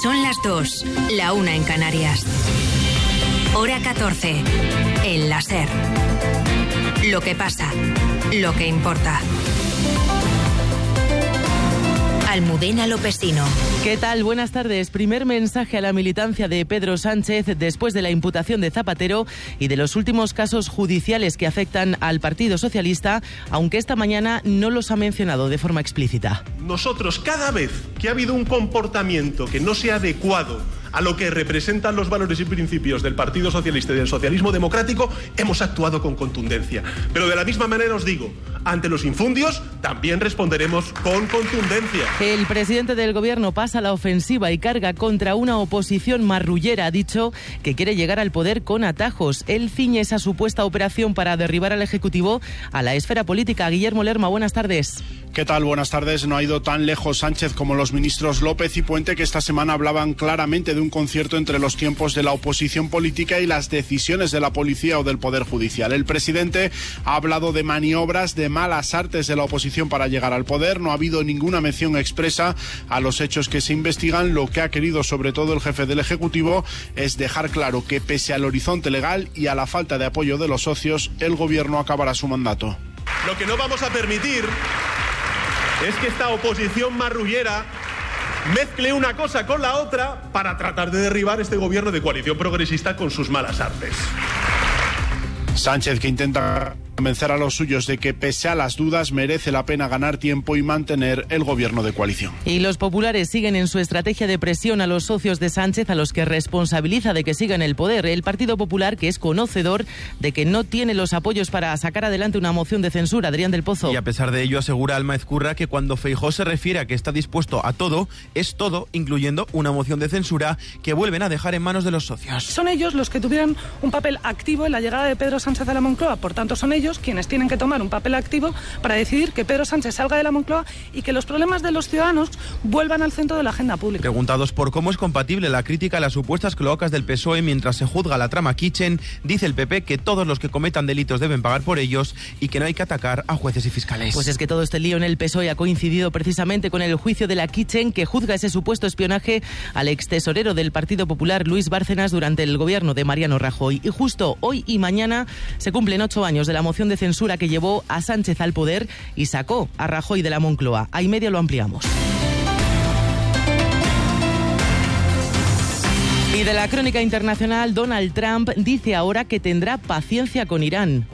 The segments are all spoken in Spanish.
Son las 2, la 1 en Canarias. Hora 14, en la SER. Lo que pasa, lo que importa. Almudena Lopesino. ¿Qué tal? Buenas tardes. Primer mensaje a la militancia de Pedro Sánchez después de la imputación de Zapatero y de los últimos casos judiciales que afectan al Partido Socialista, aunque esta mañana no los ha mencionado de forma explícita. Nosotros, cada vez que ha habido un comportamiento que no sea adecuado a lo que representan los valores y principios del Partido Socialista y del socialismo democrático, hemos actuado con contundencia. Pero de la misma manera os digo, ante los infundios también responderemos con contundencia. El presidente del Gobierno pasa a la ofensiva y carga contra una oposición marrullera. Ha dicho que quiere llegar al poder con atajos. Él ciñe esa supuesta operación para derribar al Ejecutivo a la esfera política. Guillermo Lerma, buenas tardes. ¿Qué tal? Buenas tardes. No ha ido tan lejos Sánchez como los ministros López y Puente, que esta semana hablaban claramente de un concierto entre los tiempos de la oposición política y las decisiones de la policía o del Poder Judicial. El presidente ha hablado de maniobras, de malas artes de la oposición para llegar al poder. No ha habido ninguna mención expresa a los hechos que se investigan. Lo que ha querido, sobre todo el jefe del Ejecutivo, es dejar claro que pese al horizonte legal y a la falta de apoyo de los socios, el Gobierno acabará su mandato. Lo que no vamos a permitir es que esta oposición marrullera mezcle una cosa con la otra para tratar de derribar este gobierno de coalición progresista con sus malas artes. Sánchez, que intenta convencer a los suyos de que pese a las dudas merece la pena ganar tiempo y mantener el gobierno de coalición. Y los populares siguen en su estrategia de presión a los socios de Sánchez, a los que responsabiliza de que sigan el poder. El Partido Popular, que es conocedor de que no tiene los apoyos para sacar adelante una moción de censura. Adrián del Pozo. Y a pesar de ello asegura Alma Ezcurra que cuando Feijóo se refiere a que está dispuesto a todo, es todo, incluyendo una moción de censura que vuelven a dejar en manos de los socios. Son ellos los que tuvieron un papel activo en la llegada de Pedro Sánchez a la Moncloa, por tanto son ellos quienes tienen que tomar un papel activo para decidir que Pedro Sánchez salga de la Moncloa y que los problemas de los ciudadanos vuelvan al centro de la agenda pública. Preguntados por cómo es compatible la crítica a las supuestas cloacas del PSOE mientras se juzga la trama Kitchen, dice el PP que todos los que cometan delitos deben pagar por ellos y que no hay que atacar a jueces y fiscales. Pues es que todo este lío en el PSOE ha coincidido precisamente con el juicio de la Kitchen, que juzga ese supuesto espionaje al extesorero del Partido Popular, Luis Bárcenas, durante el gobierno de Mariano Rajoy. Y justo hoy y mañana se cumplen 8 años de la moción de censura que llevó a Sánchez al poder y sacó a Rajoy de la Moncloa. A y media lo ampliamos. Y de la crónica internacional, Donald Trump dice ahora que tendrá paciencia con Irán.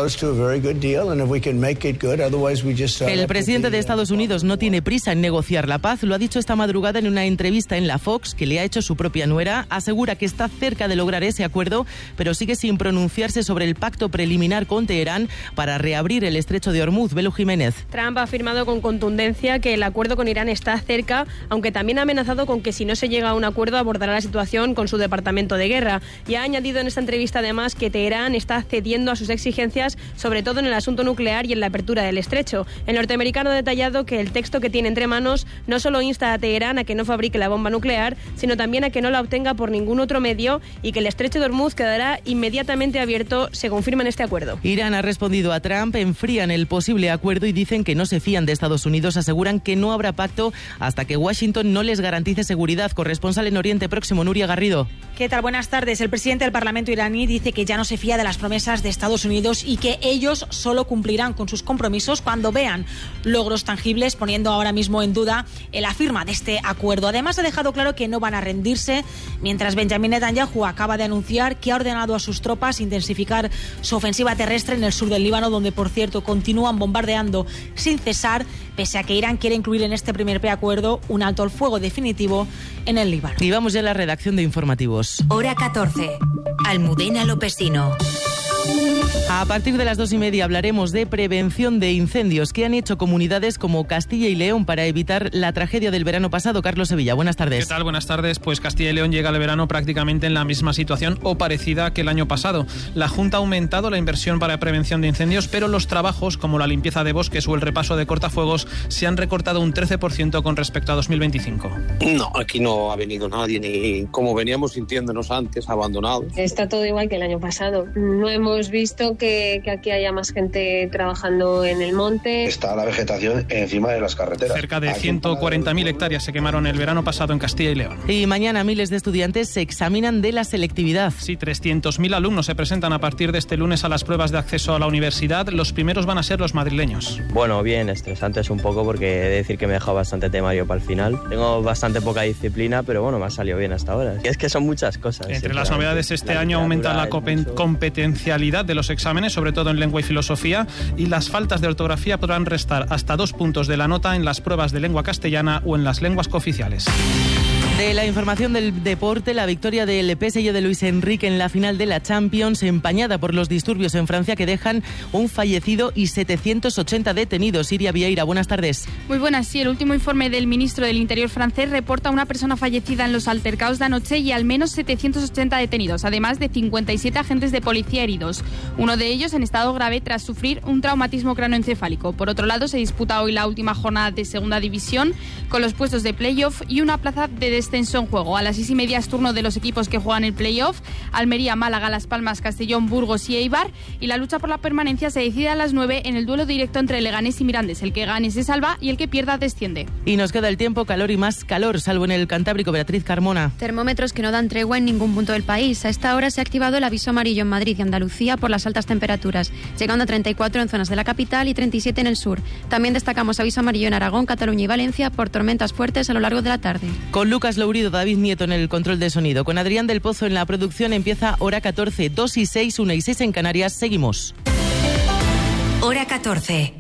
El presidente de Estados Unidos no tiene prisa en negociar la paz. Lo ha dicho esta madrugada en una entrevista en la Fox que le ha hecho su propia nuera. Asegura que está cerca de lograr ese acuerdo, pero sigue sin pronunciarse sobre el pacto preliminar con Teherán para reabrir el estrecho de Hormuz. Belu Jiménez. Trump ha afirmado con contundencia que el acuerdo con Irán está cerca, aunque también ha amenazado con que si no se llega a un acuerdo abordará la situación con su departamento de guerra. Y ha añadido en esta entrevista además que Teherán está cediendo a sus exigencias, sobre todo en el asunto nuclear y en la apertura del estrecho. El norteamericano ha detallado que el texto que tiene entre manos no solo insta a Teherán a que no fabrique la bomba nuclear, sino también a que no la obtenga por ningún otro medio y que el estrecho de Hormuz quedará inmediatamente abierto según firman este acuerdo. Irán ha respondido a Trump, enfrían el posible acuerdo y dicen que no se fían de Estados Unidos. Aseguran que no habrá pacto hasta que Washington no les garantice seguridad. Corresponsal en Oriente Próximo, Nuria Garrido. ¿Qué tal? Buenas tardes. El presidente del Parlamento iraní dice que ya no se fía de las promesas de Estados Unidos y que ellos solo cumplirán con sus compromisos cuando vean logros tangibles, poniendo ahora mismo en duda la firma de este acuerdo. Además, ha dejado claro que no van a rendirse, mientras Benjamin Netanyahu acaba de anunciar que ha ordenado a sus tropas intensificar su ofensiva terrestre en el sur del Líbano, donde, por cierto, continúan bombardeando sin cesar, pese a que Irán quiere incluir en este primer preacuerdo un alto al fuego definitivo en el Líbano. Y vamos ya a la redacción de informativos. Hora 14. Almudena Lopesino. A partir de las 2:30 hablaremos de prevención de incendios que han hecho comunidades como Castilla y León para evitar la tragedia del verano pasado. Carlos Sevilla, buenas tardes. ¿Qué tal? Buenas tardes. Pues Castilla y León llega al verano prácticamente en la misma situación o parecida que el año pasado. La Junta ha aumentado la inversión para prevención de incendios, pero los trabajos como la limpieza de bosques o el repaso de cortafuegos se han recortado un 13% con respecto a 2025. No, aquí no ha venido nadie, ni como veníamos sintiéndonos antes, abandonados. Está todo igual que el año pasado. No hemos visto que aquí haya más gente trabajando en el monte. Está la vegetación encima de las carreteras. Cerca de 140.000 hectáreas se quemaron el verano pasado en Castilla y León. Y mañana miles de estudiantes se examinan de la selectividad. Sí, 300.000 alumnos se presentan a partir de este lunes a las pruebas de acceso a la universidad. Los primeros van a ser los madrileños. Bueno, bien, estresantes un poco porque he de decir que me he dejado bastante temario para el final. Tengo bastante poca disciplina, pero bueno, me ha salido bien hasta ahora. Es que son muchas cosas. Entre las novedades este año aumenta la competencialidad de los exámenes, sobre todo en lengua y filosofía, y las faltas de ortografía podrán restar hasta 2 puntos de la nota en las pruebas de lengua castellana o en las lenguas cooficiales. De la información del deporte, la victoria del PSG de Luis Enrique en la final de la Champions, empañada por los disturbios en Francia que dejan un fallecido y 780 detenidos. Iria Vieira, buenas tardes. Muy buenas, sí. El último informe del ministro del Interior francés reporta una persona fallecida en los altercados de anoche y al menos 780 detenidos, además de 57 agentes de policía heridos. Uno de ellos en estado grave tras sufrir un traumatismo cranoencefálico. Por otro lado, se disputa hoy la última jornada de Segunda División con los puestos de playoff y una plaza de descenso en juego. A las 6:30 es turno de los equipos que juegan el playoff: Almería, Málaga, Las Palmas, Castellón, Burgos y Eibar, y la lucha por la permanencia se decide a las 9 en el duelo directo entre Leganés y Mirandés. El que gane se salva y el que pierda desciende. Y nos queda el tiempo, calor y más calor, salvo en el Cantábrico. Beatriz Carmona. Termómetros que no dan tregua en ningún punto del país. A esta hora se ha activado el aviso amarillo en Madrid y Andalucía por las altas temperaturas, llegando a 34 en zonas de la capital y 37 en el sur. También destacamos aviso amarillo en Aragón, Cataluña y Valencia por tormentas fuertes a lo largo de la tarde. Con Lucas Lourido, David Nieto en el control de sonido, con Adrián del Pozo en la producción, empieza Hora 14, 2 y 6, 1 y 6 en Canarias. Seguimos. Hora 14.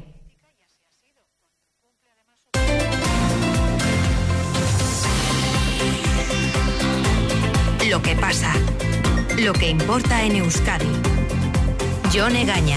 Lo que pasa, lo que importa en Euskadi. Jon Egaña.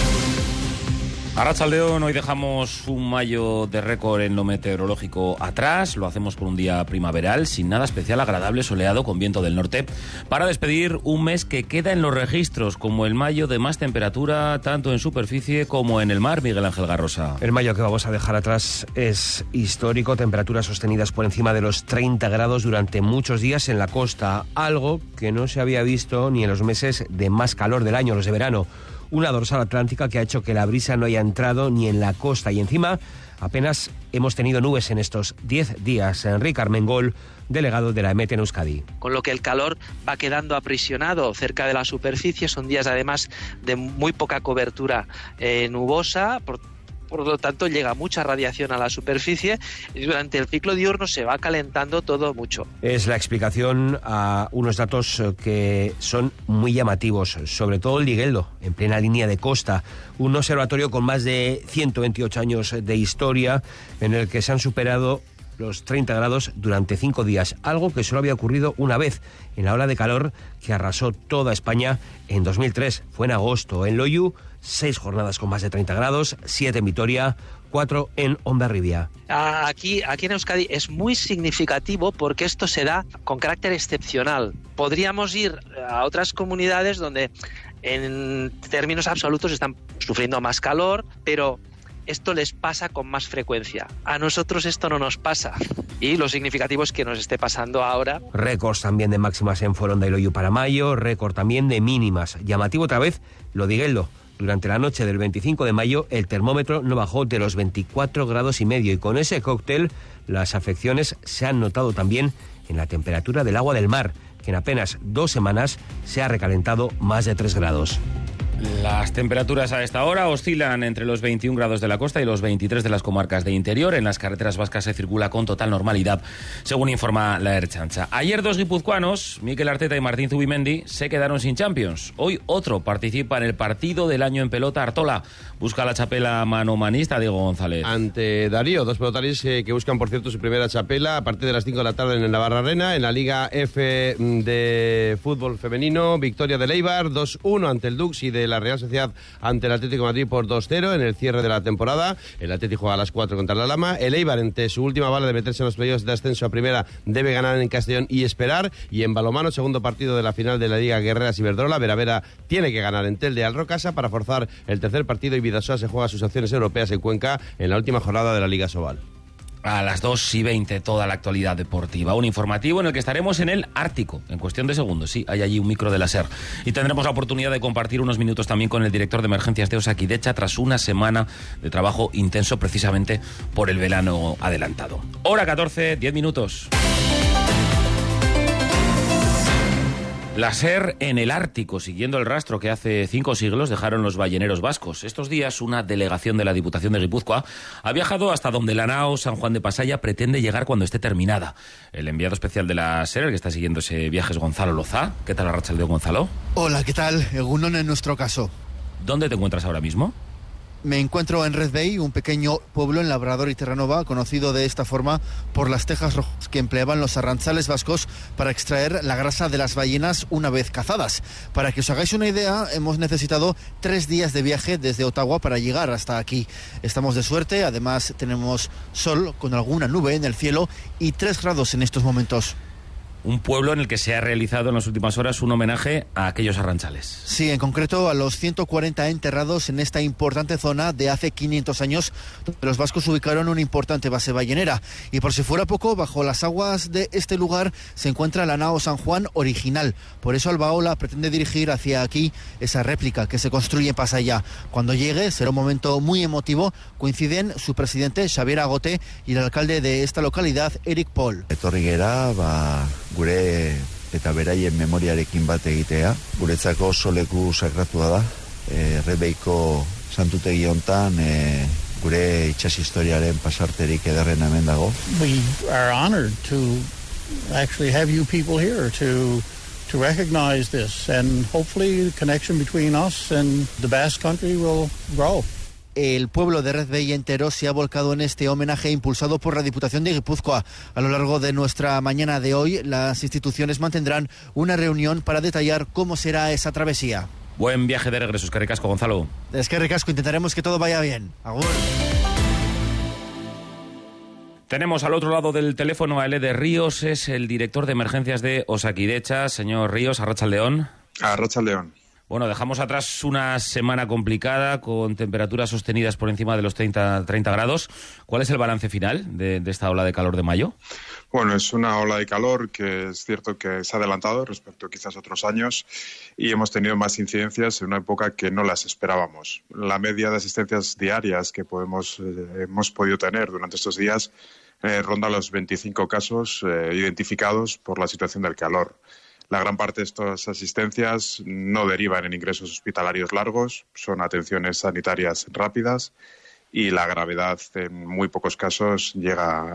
Arratsaldeon, hoy dejamos un mayo de récord en lo meteorológico atrás. Lo hacemos por un día primaveral, sin nada especial, agradable, soleado, con viento del norte, para despedir un mes que queda en los registros como el mayo de más temperatura, tanto en superficie como en el mar. Miguel Ángel Garrosa. El mayo que vamos a dejar atrás es histórico, temperaturas sostenidas por encima de los 30 grados durante muchos días en la costa, algo que no se había visto ni en los meses de más calor del año, los de verano. Una dorsal atlántica que ha hecho que la brisa no haya entrado ni en la costa y encima apenas hemos tenido nubes en estos 10 días. Enrique Armengol, delegado de la EMET en Euskadi. Con lo que el calor va quedando aprisionado cerca de la superficie. Son días además de muy poca cobertura nubosa, por lo tanto llega mucha radiación a la superficie y durante el ciclo diurno se va calentando todo mucho. Es la explicación a unos datos que son muy llamativos, sobre todo el Digueldo, en plena línea de costa, un observatorio con más de 128 años de historia en el que se han superado los 30 grados durante 5 días, algo que solo había ocurrido una vez, en la ola de calor que arrasó toda España en 2003. Fue en agosto. En Loiu, 6 jornadas con más de 30 grados, 7 en Vitoria, 4 en Hondarribia. Aquí en Euskadi es muy significativo porque esto se da con carácter excepcional. Podríamos ir a otras comunidades donde en términos absolutos están sufriendo más calor, pero esto les pasa con más frecuencia. A nosotros esto no nos pasa. Y lo significativo es que nos esté pasando ahora. Récords también de máximas en Foronda y Loiu para mayo, récord también de mínimas. Llamativo otra vez lo de Digueldo. Durante la noche del 25 de mayo el termómetro no bajó de los 24 grados y medio y con ese cóctel las afecciones se han notado también en la temperatura del agua del mar, que en apenas 2 semanas se ha recalentado más de 3 grados. Las temperaturas a esta hora oscilan entre los 21 grados de la costa y los 23 de las comarcas de interior. En las carreteras vascas se circula con total normalidad, según informa la Ertzaintza. Ayer 2 guipuzcoanos, Mikel Arteta y Martín Zubimendi, se quedaron sin Champions. Hoy otro participa en el partido del año en pelota. Artola busca la chapela manomanista, Diego González. Ante Darío, 2 pelotaris que buscan, por cierto, su primera chapela a partir de las 5 de la tarde en el Navarra Arena. En la Liga F de fútbol femenino, victoria del Eibar 2-1 ante el Dux y de la Real Sociedad ante el Atlético de Madrid por 2-0 en el cierre de la temporada. El Atlético juega a las 4 contra la Lama. El Eibar, ante su última bala de meterse en los playoffs de ascenso a primera, debe ganar en Castellón y esperar. Y en balonmano, segundo partido de la final de la Liga Guerreras Iberdrola, Veravera tiene que ganar en Telde al Rocasa para forzar el tercer partido y Bidasoa se juega sus opciones europeas en Cuenca en la última jornada de la Liga Sobal. A las 2:20 toda la actualidad deportiva. Un informativo en el que estaremos en el Ártico, en cuestión de segundos. Sí, hay allí un micro de la SER. Y tendremos la oportunidad de compartir unos minutos también con el director de emergencias de Osakidecha tras una semana de trabajo intenso precisamente por el verano adelantado. Hora 14, 10 minutos. La SER en el Ártico, siguiendo el rastro que hace 5 siglos dejaron los balleneros vascos. Estos días una delegación de la Diputación de Guipúzcoa ha viajado hasta donde la nao San Juan de Pasaya pretende llegar cuando esté terminada. El enviado especial de la SER, el que está siguiendo ese viaje, es Gonzalo Lozá. ¿Qué tal, arratsaldeon, Gonzalo? Hola, ¿qué tal? Egunon en nuestro caso. ¿Dónde te encuentras ahora mismo? Me encuentro en Red Bay, un pequeño pueblo en Labrador y Terranova, conocido de esta forma por las tejas rojas que empleaban los arrantzales vascos para extraer la grasa de las ballenas una vez cazadas. Para que os hagáis una idea, hemos necesitado 3 días de viaje desde Ottawa para llegar hasta aquí. Estamos de suerte, además tenemos sol con alguna nube en el cielo y 3 grados en estos momentos. Un pueblo en el que se ha realizado en las últimas horas un homenaje a aquellos arrantzales. Sí, en concreto a los 140 enterrados en esta importante zona de hace 500 años, donde los vascos ubicaron una importante base ballenera. Y por si fuera poco, bajo las aguas de este lugar se encuentra la nao San Juan original. Por eso Albaola pretende dirigir hacia aquí esa réplica que se construye en Pasaya. Cuando llegue será un momento muy emotivo. Coinciden su presidente Xavier Agote y el alcalde de esta localidad, Eric Paul. Gure eta beraien memoriarekin bat egitea. Guretzako oso leku sakratua da. Errebeiko santutegi hontan gure itsas historiaren pasarterik ederren hemen dago. We are honored to actually have you people here to recognize this, and hopefully the connection between us and the Basque Country will grow. El pueblo de Red Bay entero se ha volcado en este homenaje impulsado por la Diputación de Guipúzcoa. A lo largo de nuestra mañana de hoy, las instituciones mantendrán una reunión para detallar cómo será esa travesía. Buen viaje de regreso, Eskerrik asko, Gonzalo. Eskerrik asko, intentaremos que todo vaya bien. Agur. Tenemos al otro lado del teléfono a Elede Ríos, es el director de emergencias de Osakidecha. Señor Ríos, arratsaldeon. Arratsaldeon. Bueno, dejamos atrás una semana complicada con temperaturas sostenidas por encima de los 30 grados. ¿Cuál es el balance final de esta ola de calor de mayo? Bueno, es una ola de calor que es cierto que se ha adelantado respecto quizás a otros años y hemos tenido más incidencias en una época que no las esperábamos. La media de asistencias diarias que hemos podido tener durante estos días ronda los 25 casos identificados por la situación del calor. La gran parte de estas asistencias no derivan en ingresos hospitalarios largos, son atenciones sanitarias rápidas y la gravedad en muy pocos casos llega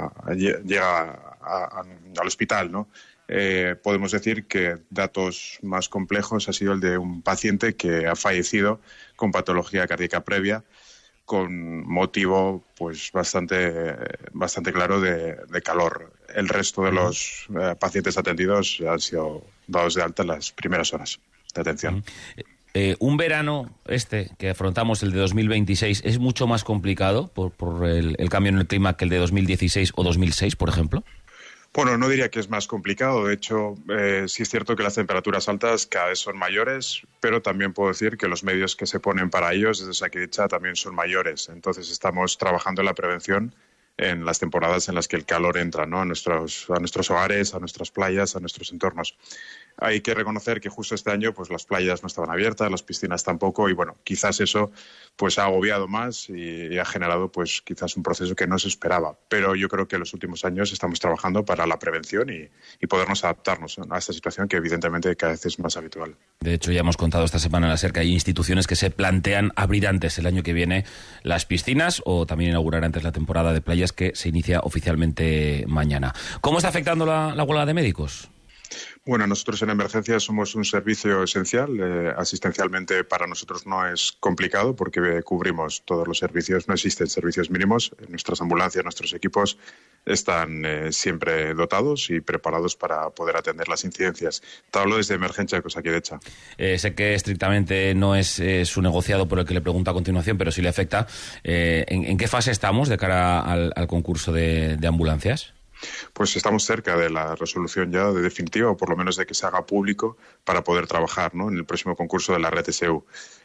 al hospital, ¿no? Podemos decir que datos más complejos ha sido el de un paciente que ha fallecido con patología cardíaca previa, con motivo pues bastante claro de calor. El resto de los pacientes atendidos han sido dados de alta en las primeras horas de atención. Un verano que afrontamos, el de 2026, ¿es mucho más complicado por el cambio en el clima que el de 2016 o 2006, por ejemplo? Bueno, no diría que es más complicado. De hecho, sí es cierto que las temperaturas altas cada vez son mayores, pero también puedo decir que los medios que se ponen para ellos desde Osakidecha también son mayores. Entonces estamos trabajando en la prevención en las temporadas en las que el calor entra, ¿no? a nuestros hogares, a nuestras playas, a nuestros entornos. Hay que reconocer que justo este año pues las playas no estaban abiertas, las piscinas tampoco, y bueno, quizás eso pues ha agobiado más y ha generado pues quizás un proceso que no se esperaba. Pero yo creo que en los últimos años estamos trabajando para la prevención y podernos adaptarnos a esta situación que evidentemente cada vez es más habitual. De hecho, ya hemos contado esta semana en la SER que hay instituciones que se plantean abrir antes el año que viene las piscinas o también inaugurar antes la temporada de playas que se inicia oficialmente mañana. ¿Cómo está afectando la huelga de médicos? Bueno, nosotros en emergencias somos un servicio esencial. Asistencialmente para nosotros no es complicado porque cubrimos todos los servicios. No existen servicios mínimos. Nuestras ambulancias, nuestros equipos están siempre dotados y preparados para poder atender las incidencias. Te hablo desde emergencia de Osakidecha. Sé que estrictamente no es su negociado por el que le pregunto a continuación, pero sí le afecta. ¿En qué fase estamos de cara al concurso de ambulancias? Pues estamos cerca de la resolución ya de definitiva, o por lo menos de que se haga público para poder trabajar, ¿no?, en el próximo concurso de la red SEU.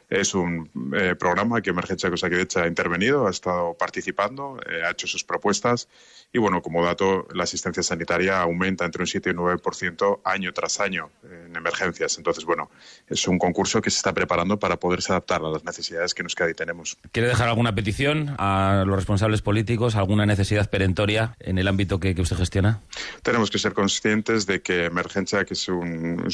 Es un programa que Emergencia de Osakidetza ha intervenido, ha estado participando, ha hecho sus propuestas y, bueno, como dato, la asistencia sanitaria aumenta entre un 7 y un 9% año tras año en emergencias. Entonces, bueno, es un concurso que se está preparando para poderse adaptar a las necesidades que en Euskadi tenemos. ¿Quiere dejar alguna petición a los responsables políticos, alguna necesidad perentoria en el ámbito que usted gestiona? Tenemos que ser conscientes de que Emergencia, que es un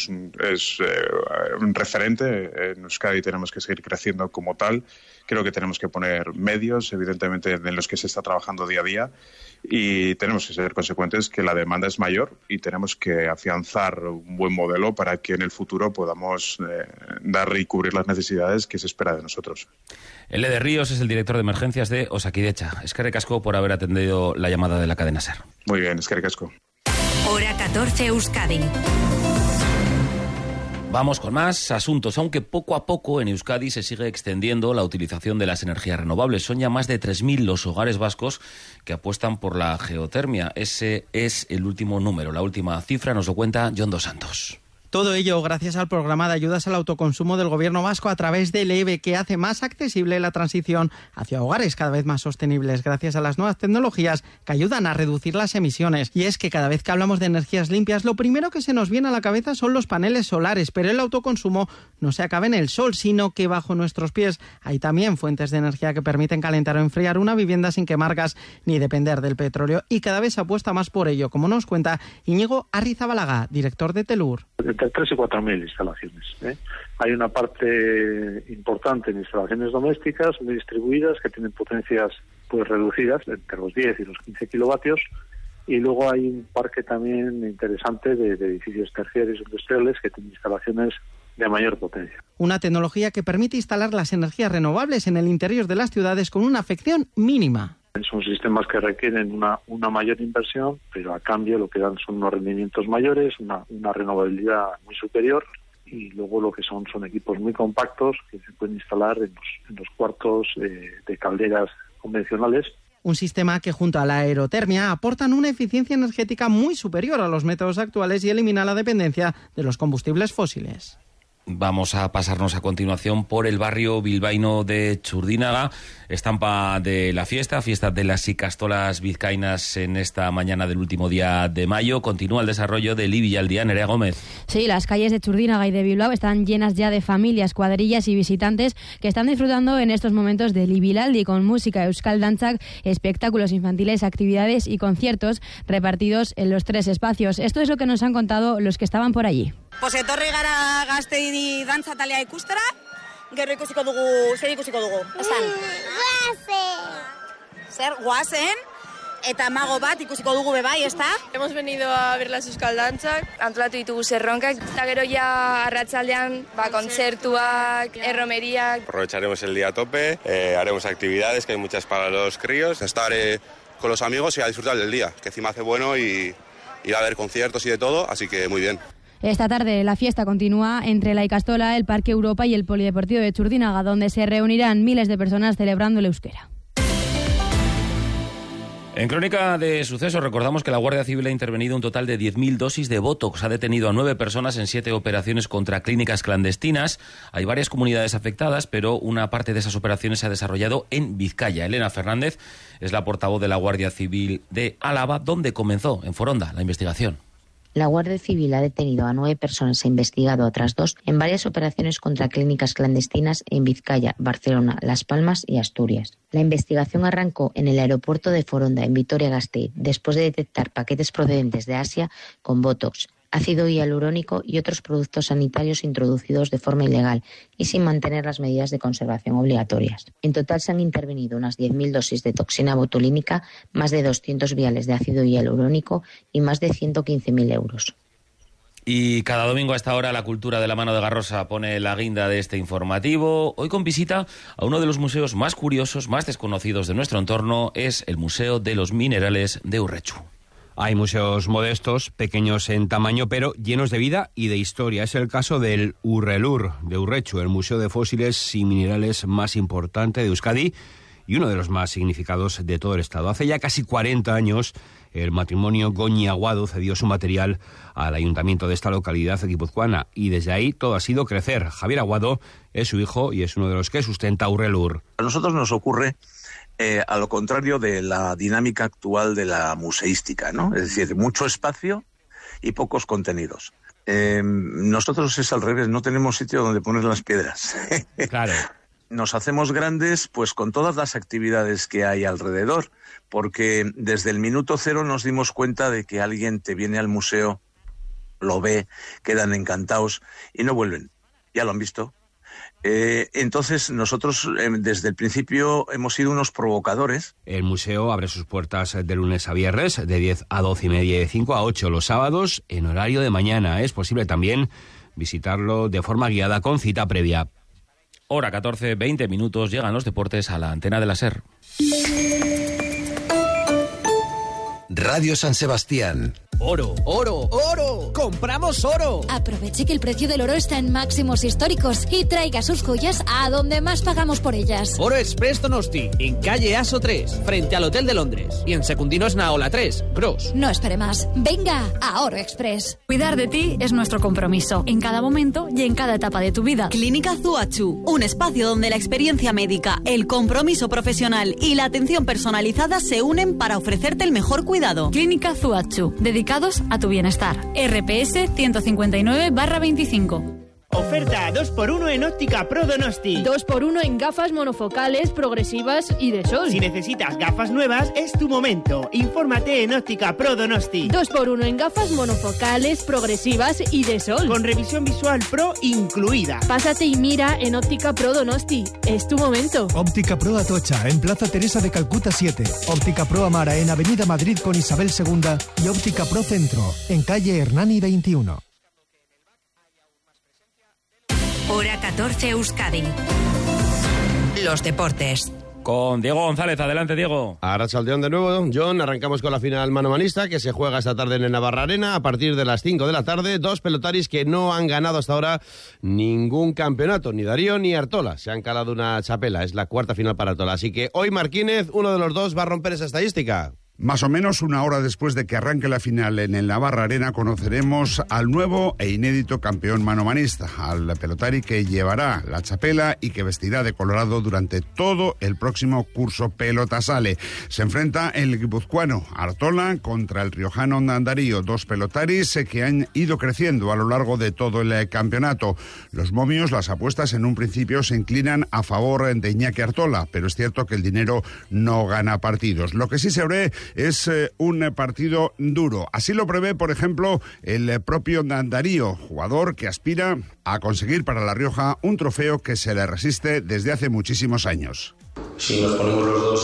referente en Euskadi, tenemos que seguir creciendo como tal. Creo que tenemos que poner medios, evidentemente, en los que se está trabajando día a día, y tenemos que ser consecuentes que la demanda es mayor y tenemos que afianzar un buen modelo para que en el futuro podamos dar y cubrir las necesidades que se espera de nosotros. L. de Ríos es el director de emergencias de Osakidetza. Eskerrik asko por haber atendido la llamada de la cadena SER. Muy bien, eskerrik asko. Hora 14 Euskadi. Vamos con más asuntos, aunque poco a poco en Euskadi se sigue extendiendo la utilización de las energías renovables. Son ya más de 3.000 los hogares vascos que apuestan por la geotermia. Ese es el último número, la última cifra, nos lo cuenta Jon Dos Santos. Todo ello gracias al programa de ayudas al autoconsumo del Gobierno vasco a través del EVE, que hace más accesible la transición hacia hogares cada vez más sostenibles gracias a las nuevas tecnologías que ayudan a reducir las emisiones. Y es que cada vez que hablamos de energías limpias, lo primero que se nos viene a la cabeza son los paneles solares, pero el autoconsumo no se acaba en el sol, sino que bajo nuestros pies hay también fuentes de energía que permiten calentar o enfriar una vivienda sin quemar gas ni depender del petróleo, y cada vez se apuesta más por ello, como nos cuenta Íñigo Arrizabalaga, director de Telur. Entre 3.000 y 4.000 instalaciones. Hay una parte importante en instalaciones domésticas muy distribuidas que tienen potencias pues reducidas entre los 10 y los 15 kilovatios, y luego hay un parque también interesante de edificios terciarios industriales que tienen instalaciones de mayor potencia. Una tecnología que permite instalar las energías renovables en el interior de las ciudades con una afección mínima. Son sistemas que requieren una mayor inversión, pero a cambio lo que dan son unos rendimientos mayores, una renovabilidad muy superior, y luego lo que son equipos muy compactos que se pueden instalar en los cuartos de calderas convencionales. Un sistema que junto a la aerotermia aportan una eficiencia energética muy superior a los métodos actuales y elimina la dependencia de los combustibles fósiles. Vamos a pasarnos a continuación por el barrio bilbaíno de Txurdinaga, estampa de la fiesta de las ikastolas vizcaínas en esta mañana del último día de mayo. Continúa el desarrollo del Ibillaldia. Nerea Gómez. Sí, las calles de Txurdinaga y de Bilbao están llenas ya de familias, cuadrillas y visitantes que están disfrutando en estos momentos del Ibilaldi, con música, euskal dantzak, espectáculos infantiles, actividades y conciertos repartidos en los 3 espacios. Esto es lo que nos han contado los que estaban por allí. Pues etorri gara gazteidi dantza talea ikustera, gero ikusiko dugu, zer ikusiko dugu? Esan. Zer, guazen, eta mago bat ikusiko dugu bebai, ezta? Hemos venido a ver las euskal dantzak, antolatu ditugu zerronkak, eta gero ya arratsaldean, kontzertuak, erromeriak. Aprovecharemos el día a tope, haremos actividades, que hay muchas para los críos, estar con los amigos y a disfrutar del día, que encima hace bueno y va a haber conciertos y de todo, así que muy bien. Esta tarde la fiesta continúa entre la Ikastola, el Parque Europa y el Polideportivo de Txurdinaga, donde se reunirán miles de personas celebrando el euskera. En crónica de sucesos recordamos que la Guardia Civil ha intervenido un total de 10.000 dosis de Botox. Ha detenido a 9 personas en 7 operaciones contra clínicas clandestinas. Hay varias comunidades afectadas, pero una parte de esas operaciones se ha desarrollado en Vizcaya. Elena Fernández es la portavoz de la Guardia Civil de Álava, donde comenzó en Foronda la investigación. La Guardia Civil ha detenido a 9 personas e investigado a otras 2 en varias operaciones contra clínicas clandestinas en Vizcaya, Barcelona, Las Palmas y Asturias. La investigación arrancó en el aeropuerto de Foronda, en Vitoria-Gasteiz, después de detectar paquetes procedentes de Asia con Botox, ácido hialurónico y otros productos sanitarios introducidos de forma ilegal y sin mantener las medidas de conservación obligatorias. En total se han intervenido unas 10.000 dosis de toxina botulínica, más de 200 viales de ácido hialurónico y más de 115.000 euros. Y cada domingo a esta hora la cultura de la mano de Garrosa pone la guinda de este informativo. Hoy con visita a uno de los museos más curiosos, más desconocidos de nuestro entorno, es el Museo de los Minerales de Urretxu. Hay museos modestos, pequeños en tamaño, pero llenos de vida y de historia. Es el caso del Urrelur de Urretxu, el museo de fósiles y minerales más importante de Euskadi y uno de los más significados de todo el Estado. Hace ya casi 40 años, el matrimonio Goñi Aguado cedió su material al ayuntamiento de esta localidad guipuzcoana y desde ahí todo ha sido crecer. Javier Aguado es su hijo y es uno de los que sustenta Urrelur. A nosotros nos ocurre a lo contrario de la dinámica actual de la museística, ¿no? Es decir, mucho espacio y pocos contenidos. Nosotros es al revés, no tenemos sitio donde poner las piedras. Claro. Nos hacemos grandes pues con todas las actividades que hay alrededor, porque desde el minuto cero nos dimos cuenta de que alguien te viene al museo, lo ve, quedan encantados y no vuelven. Ya lo han visto. Entonces nosotros desde el principio hemos sido unos provocadores. El museo abre sus puertas de lunes a viernes de 10 a 12 y media y de 5 a 8 los sábados en horario de mañana. Es posible también visitarlo de forma guiada con cita previa. Hora 14, 20 minutos, llegan los deportes a la antena de la SER. Radio San Sebastián. ¡Oro! ¡Oro! ¡Oro! ¡Compramos oro! Aproveche que el precio del oro está en máximos históricos y traiga sus joyas a donde más pagamos por ellas. Oro Express Donosti, en calle Aso 3, frente al Hotel de Londres. Y en Secundinos Naola 3, Gros. No espere más. Venga a Oro Express. Cuidar de ti es nuestro compromiso, en cada momento y en cada etapa de tu vida. Clínica Zuachu, un espacio donde la experiencia médica, el compromiso profesional y la atención personalizada se unen para ofrecerte el mejor cuidado. Clínica Zuachu, dedicados a tu bienestar. RPS 159/25. Oferta 2x1 en Óptica Pro Donosti. 2x1 en gafas monofocales, progresivas y de sol. Si necesitas gafas nuevas, es tu momento. Infórmate en Óptica Pro Donosti. 2x1 en gafas monofocales, progresivas y de sol. Con revisión visual pro incluida. Pásate y mira en Óptica Pro Donosti. Es tu momento. Óptica Pro Atocha, en Plaza Teresa de Calcuta 7. Óptica Pro Amara, en Avenida Madrid con Isabel II. Y Óptica Pro Centro, en calle Hernani 21. Hora 14 Euskadi. Los deportes. Con Diego González. Adelante, Diego. Arratsaldeón de nuevo, John. Arrancamos con la final manomanista que se juega esta tarde en el Navarra Arena a partir de las 5 de la tarde. Dos pelotaris que no han ganado hasta ahora ningún campeonato, ni Darío ni Artola. Se han calado una chapela, es la cuarta final para Artola. Así que hoy Marquínez, uno de los dos, va a romper esa estadística. Más o menos una hora después de que arranque la final en el Navarra Arena, conoceremos al nuevo e inédito campeón manomanista, al pelotari que llevará la chapela y que vestirá de colorado durante todo el próximo curso Pelotasale. Se enfrenta el guipuzcoano Artola contra el riojano Darío, dos pelotaris que han ido creciendo a lo largo de todo el campeonato. Los momios, las apuestas en un principio se inclinan a favor de Iñaki Artola, pero es cierto que el dinero no gana partidos. Lo que sí se ve es un partido duro. Así lo prevé, por ejemplo, el propio Darío, jugador que aspira a conseguir para La Rioja un trofeo que se le resiste desde hace muchísimos años. Si nos ponemos los dos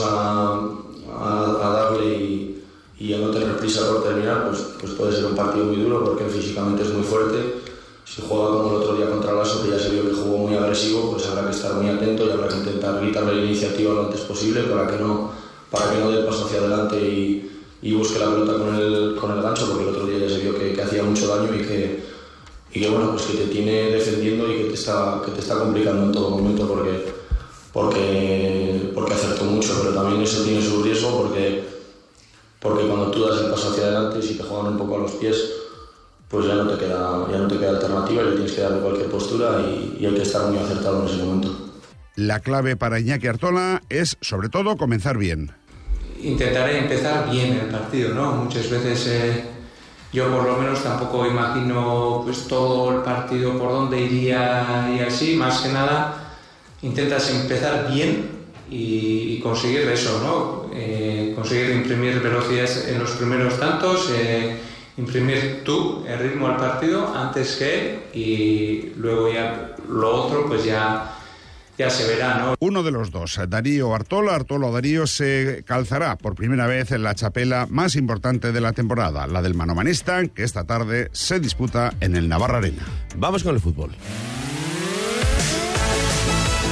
a darle y a no tener prisa por terminar, pues puede ser un partido muy duro porque físicamente es muy fuerte. Si juega como el otro día contra Lasso, que ya se vio que jugó muy agresivo, pues habrá que estar muy atento y habrá que intentar quitarle la iniciativa lo antes posible para que no dé el paso hacia adelante y busque la pelota con el gancho, porque el otro día ya se vio que hacía mucho daño y que bueno, pues que te tiene defendiendo y que te está complicando en todo momento porque acertó mucho, pero también eso tiene su riesgo porque cuando tú das el paso hacia adelante, si te juegan un poco a los pies, pues ya no te queda alternativa y le tienes que dar cualquier postura y hay que estar muy acertado en ese momento. La clave para Iñaki Artola es, sobre todo, comenzar bien. Intentaré empezar bien el partido, ¿no? Muchas veces yo por lo menos tampoco imagino pues todo el partido por dónde iría y así. Más que nada intentas empezar bien y conseguir eso, ¿no? Conseguir imprimir velocidad en los primeros tantos, imprimir tú el ritmo al partido antes que y luego ya lo otro pues ya se verá, ¿no? Uno de los dos, Darío Artola o Darío, se calzará por primera vez en la chapela más importante de la temporada, la del manomanista, que esta tarde se disputa en el Navarra Arena. Vamos con el fútbol.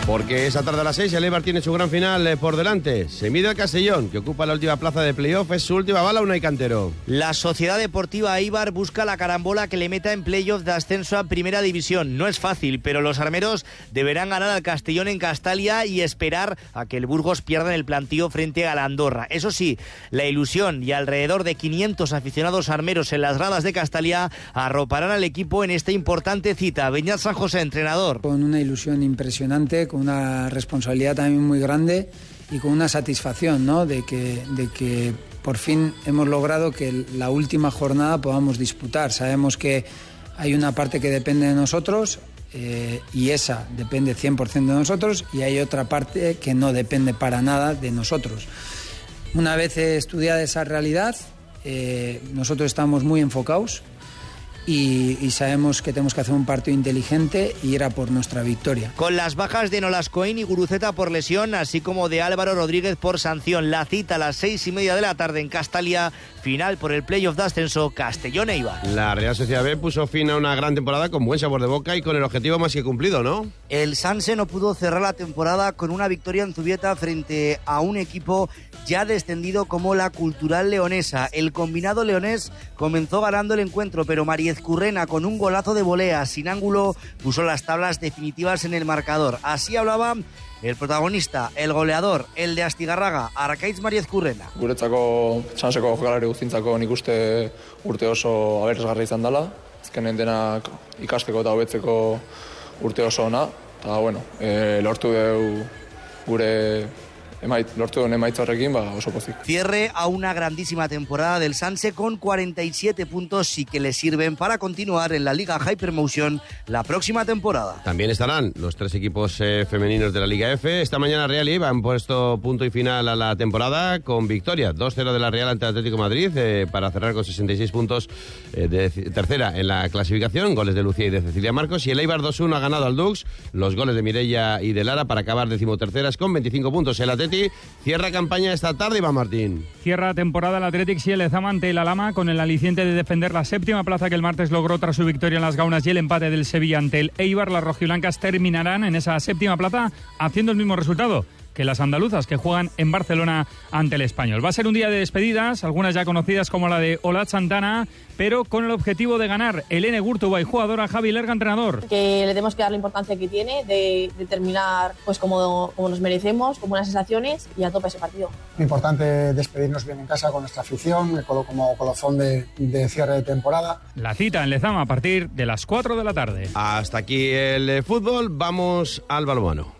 Porque esa tarde a las 6 el Eibar tiene su gran final por delante. Se mide al Castellón, que ocupa la última plaza de playoff. Es su última bala, Unai Cantero. La Sociedad Deportiva Eibar busca la carambola que le meta en playoff de ascenso a Primera División. No es fácil, pero los armeros deberán ganar al Castellón en Castalia y esperar a que el Burgos pierda en el plantío frente a la Andorra. Eso sí, la ilusión y alrededor de 500 aficionados armeros en las gradas de Castalia arroparán al equipo en esta importante cita. Beñat San José, entrenador. Con una ilusión impresionante, con una responsabilidad también muy grande y con una satisfacción, ¿no? de que por fin hemos logrado que la última jornada podamos disputar. Sabemos que hay una parte que depende de nosotros y esa depende 100% de nosotros, y hay otra parte que no depende para nada de nosotros. Una vez estudiada esa realidad, nosotros estamos muy enfocados y sabemos que tenemos que hacer un partido inteligente y ir a por nuestra victoria. Con las bajas de Nolascoín y Guruceta por lesión, así como de Álvaro Rodríguez por sanción. La cita a las 6:30 de la tarde en Castalia, final por el playoff de ascenso Castellón-Eibar. La Real Sociedad B puso fin a una gran temporada con buen sabor de boca y con el objetivo más que cumplido, ¿no? El Sanse no pudo cerrar la temporada con una victoria en Zubieta frente a un equipo ya descendido como la Cultural Leonesa. El combinado leonés comenzó ganando el encuentro, pero Mariez Currena, con un golazo de volea sin ángulo, puso las tablas definitivas en el marcador. Así hablaba el protagonista, el goleador, el de Astigarraga, Arkaitz Mariez Currena. Guretzako, Sanseko jokalari guztientzako nik uste urte oso aberasgarria izan dela. Azkenen denak ikasteko eta hobetzeko urte oso ona. Eta, bueno, lortu dugu gure oso pozik. Cierre a una grandísima temporada del Sanse con 47 puntos y que le sirven para continuar en la Liga Hypermotion la próxima temporada. También estarán los 3 equipos femeninos de la Liga F. Esta mañana Real y Eibar han puesto punto y final a la temporada con victoria 2-0 de la Real ante Atlético de Madrid para cerrar con 66 puntos de tercera en la clasificación. Goles de Lucía y de Cecilia Marcos. Y el Eibar 2-1 ha ganado al Dux. Los goles de Mireia y de Lara para acabar decimoterceras con 25 puntos. El Atlético cierra campaña esta tarde, Iván Martín. Cierra temporada el Athletic y el Lezama ante el Alhama con el aliciente de defender la séptima plaza que el martes logró tras su victoria en las Gaunas y el empate del Sevilla ante el Eibar. Las rojiblancas terminarán en esa séptima plaza haciendo el mismo resultado que las andaluzas, que juegan en Barcelona ante el Español. Va a ser un día de despedidas, algunas ya conocidas como la de Olat Santana, pero con el objetivo de ganar. Elene Gurtubay, jugadora, Javi Lerga, entrenador. Que le tenemos que dar la importancia que tiene de terminar pues como nos merecemos, con buenas sensaciones y a tope ese partido. Importante despedirnos bien en casa con nuestra afición, me coloco como colofón de cierre de temporada. La cita en Lezama a partir de las 4 de la tarde. Hasta aquí el fútbol, vamos al balonmano.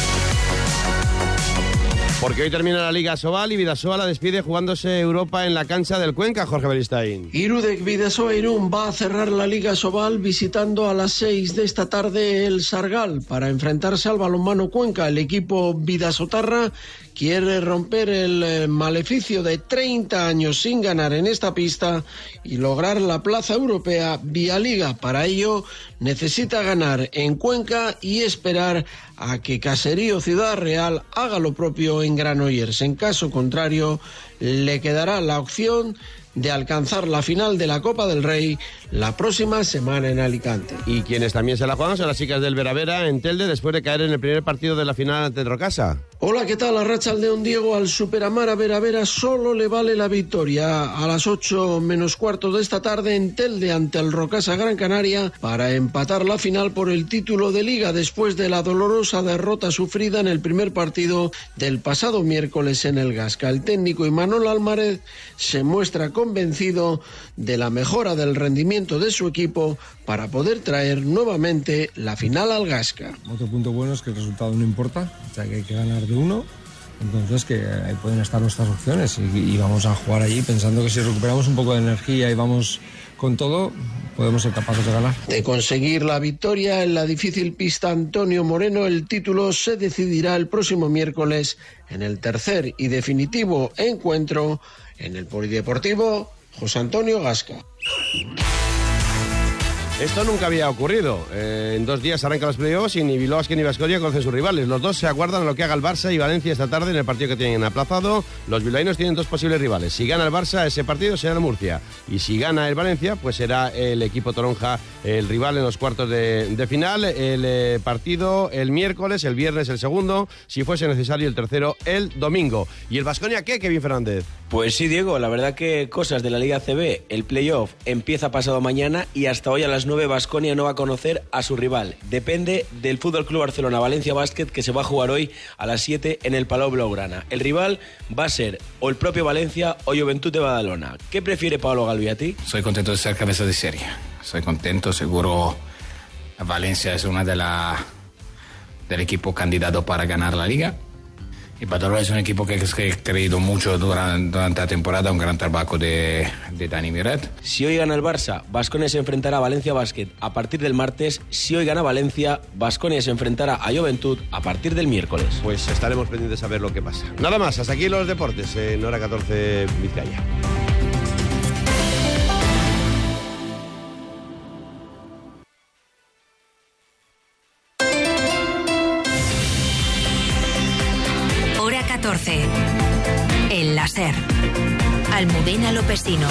Porque hoy termina la Liga Sobal y Bidasoa la despide jugándose Europa en la cancha del Cuenca, Jorge Beristain. Irudek Bidasoa Irún va a cerrar la Liga Sobal visitando a las 6 de esta tarde el Sargal para enfrentarse al balonmano Cuenca. El equipo bidasotarra quiere romper el maleficio de 30 años sin ganar en esta pista y lograr la plaza europea vía Liga. Para ello necesita ganar en Cuenca y esperar a que Caserío Ciudad Real haga lo propio en Granollers. En caso contrario, le quedará la opción de alcanzar la final de la Copa del Rey la próxima semana en Alicante. Y quienes también se la juegan son las chicas del Veravera en Telde después de caer en el primer partido de la final ante Rocasa. Hola, ¿qué tal? Arratsaldeon Diego. Al Superamara Veravera solo le vale la victoria a las 8 menos cuarto de esta tarde en Telde ante el Rocasa Gran Canaria para empatar la final por el título de Liga después de la dolorosa derrota sufrida en el primer partido del pasado miércoles en el Gasca. El técnico Imanol Álvarez se muestra convencido de la mejora del rendimiento de su equipo para poder traer nuevamente la final al Gasca. Otro punto bueno es que el resultado no importa, o sea que hay que ganar de uno, entonces que ahí pueden estar nuestras opciones y vamos a jugar allí pensando que si recuperamos un poco de energía y vamos con todo, podemos ser capaces de ganar. De conseguir la victoria en la difícil pista Antonio Moreno, el título se decidirá el próximo miércoles en el tercer y definitivo encuentro en el Polideportivo José Antonio Gasca. Esto nunca había ocurrido. En 2 días arrancan los playoffs y ni Bilbao Basket ni Baskonia conocen sus rivales. Los dos se aguardan a lo que haga el Barça y Valencia esta tarde en el partido que tienen aplazado. Los bilbaínos tienen 2 posibles rivales. Si gana el Barça, ese partido será el Murcia. Y si gana el Valencia, pues será el equipo toronja el rival en los cuartos de final. El partido el miércoles, el viernes el segundo, si fuese necesario el tercero el domingo. ¿Y el Baskonia qué, Kevin Fernández? Pues sí, Diego, la verdad que cosas de la Liga CB. El playoff empieza pasado mañana y hasta hoy a las 9 Baskonia no va a conocer a su rival. Depende del FC Barcelona Valencia Basket, que se va a jugar hoy a las 7 en el Palau Blaugrana. El rival va a ser o el propio Valencia o Joventut de Badalona. ¿Qué prefiere Pablo Galviati? Soy contento de ser cabeza de serie. Soy contento, seguro Valencia es una del equipo candidato para ganar la Liga. Y Badalona es un equipo que he creído mucho durante la temporada, un gran trabajo de Dani Miret. Si hoy gana el Barça, Baskonia se enfrentará a Valencia Basket a partir del martes. Si hoy gana Valencia, Baskonia se enfrentará a Joventut a partir del miércoles. Pues estaremos pendientes a ver lo que pasa. Nada más, hasta aquí los deportes en Hora 14 Vizcaya. Hora 14. El láser. Almudena Lopesino.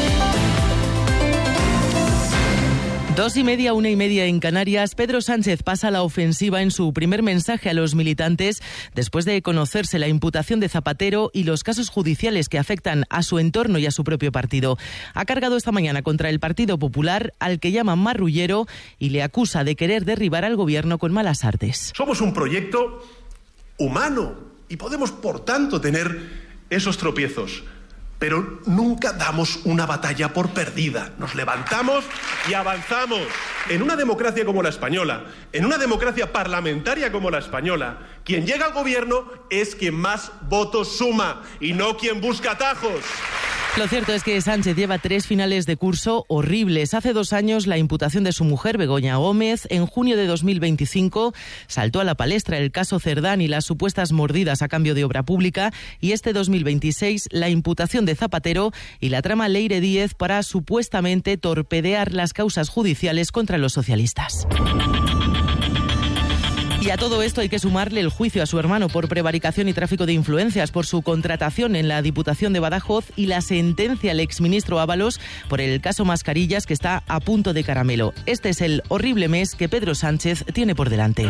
2:30, 1:30 en Canarias. Pedro Sánchez pasa a la ofensiva en su primer mensaje a los militantes después de conocerse la imputación de Zapatero y los casos judiciales que afectan a su entorno y a su propio partido. Ha cargado esta mañana contra el Partido Popular, al que llama marrullero, y le acusa de querer derribar al gobierno con malas artes. Somos un proyecto humano y podemos, por tanto, tener esos tropiezos. Pero nunca damos una batalla por perdida. Nos levantamos y avanzamos. En una democracia como la española, en una democracia parlamentaria como la española, quien llega al gobierno es quien más votos suma y no quien busca atajos. Lo cierto es que Sánchez lleva 3 finales de curso horribles. Hace 2 años la imputación de su mujer, Begoña Gómez. En junio de 2025 saltó a la palestra el caso Cerdán y las supuestas mordidas a cambio de obra pública. Y este 2026 la imputación de Zapatero y la trama Leire Díez para supuestamente torpedear las causas judiciales contra los socialistas. Y a todo esto hay que sumarle el juicio a su hermano por prevaricación y tráfico de influencias, por su contratación en la Diputación de Badajoz, y la sentencia al exministro Ábalos por el caso Mascarillas, que está a punto de caramelo. Este es el horrible mes que Pedro Sánchez tiene por delante.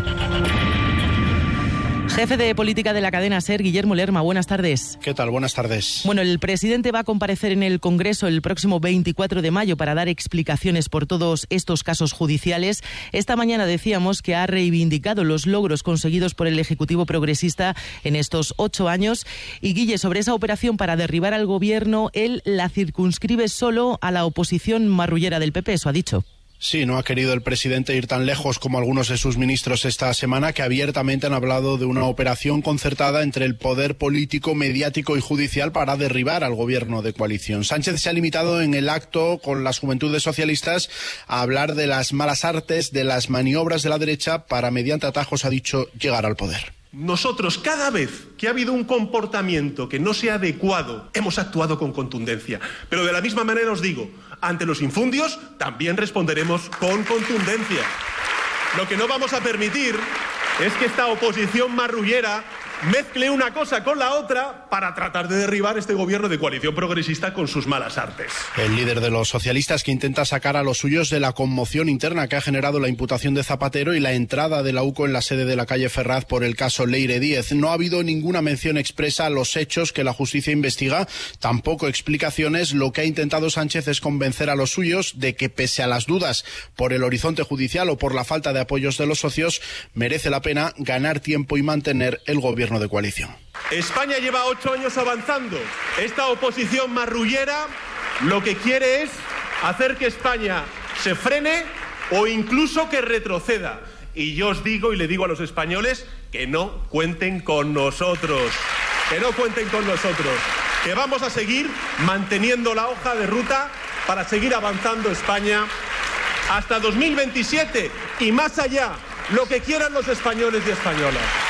Jefe de política de la cadena SER, Guillermo Lerma, buenas tardes. ¿Qué tal? Buenas tardes. Bueno, el presidente va a comparecer en el Congreso el próximo 24 de mayo para dar explicaciones por todos estos casos judiciales. Esta mañana decíamos que ha reivindicado los logros conseguidos por el Ejecutivo progresista en estos 8 años. Y Guille, sobre esa operación para derribar al gobierno, él la circunscribe solo a la oposición marrullera del PP, eso ha dicho. Sí, no ha querido el presidente ir tan lejos como algunos de sus ministros esta semana, que abiertamente han hablado de una operación concertada entre el poder político, mediático y judicial para derribar al gobierno de coalición. Sánchez se ha limitado en el acto con las Juventudes Socialistas a hablar de las malas artes, de las maniobras de la derecha para, mediante atajos, ha dicho, llegar al poder. Nosotros, cada vez que ha habido un comportamiento que no sea adecuado, hemos actuado con contundencia. Pero de la misma manera os digo, ante los infundios también responderemos con contundencia. Lo que no vamos a permitir es que esta oposición marrullera mezcle una cosa con la otra para tratar de derribar este gobierno de coalición progresista con sus malas artes. El líder de los socialistas, que intenta sacar a los suyos de la conmoción interna que ha generado la imputación de Zapatero y la entrada de la UCO en la sede de la calle Ferraz por el caso Leire Díez. No ha habido ninguna mención expresa a los hechos que la justicia investiga, tampoco explicaciones. Lo que ha intentado Sánchez es convencer a los suyos de que, pese a las dudas por el horizonte judicial o por la falta de apoyos de los socios, merece la pena ganar tiempo y mantener el gobierno de coalición. España lleva 8 años avanzando. Esta oposición marrullera lo que quiere es hacer que España se frene o incluso que retroceda. Y yo os digo y le digo a los españoles que no cuenten con nosotros. Que no cuenten con nosotros. Que vamos a seguir manteniendo la hoja de ruta para seguir avanzando España hasta 2027 y más allá. Lo que quieran los españoles y españolas.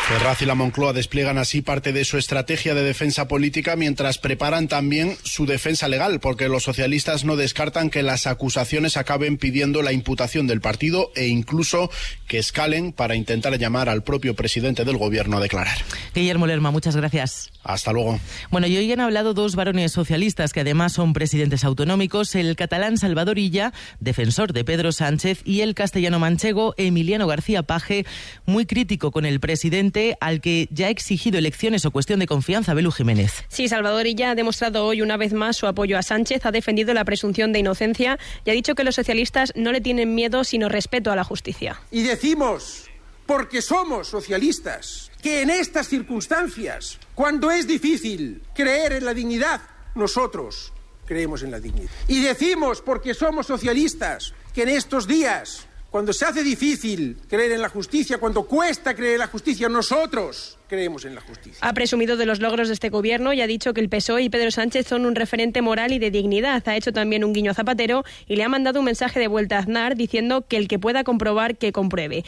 Ferraz y la Moncloa despliegan así parte de su estrategia de defensa política mientras preparan también su defensa legal, porque los socialistas no descartan que las acusaciones acaben pidiendo la imputación del partido e incluso que escalen para intentar llamar al propio presidente del gobierno a declarar. Guillermo Lerma, muchas gracias. Hasta luego. Bueno, y hoy han hablado dos varones socialistas que además son presidentes autonómicos, el catalán Salvador Illa, defensor de Pedro Sánchez, y el castellano manchego Emiliano García Paje, muy crítico con el presidente, al que ya ha exigido elecciones o cuestión de confianza. Belu Jiménez. Sí, Salvador Illa ha demostrado hoy una vez más su apoyo a Sánchez, ha defendido la presunción de inocencia y ha dicho que los socialistas no le tienen miedo sino respeto a la justicia. Y decimos, porque somos socialistas, que en estas circunstancias, cuando es difícil creer en la dignidad, nosotros creemos en la dignidad. Y decimos, porque somos socialistas, que en estos días, cuando se hace difícil creer en la justicia, cuando cuesta creer en la justicia, nosotros creemos en la justicia. Ha presumido de los logros de este gobierno y ha dicho que el PSOE y Pedro Sánchez son un referente moral y de dignidad. Ha hecho también un guiño a Zapatero y le ha mandado un mensaje de vuelta a Aznar diciendo que el que pueda comprobar, que compruebe.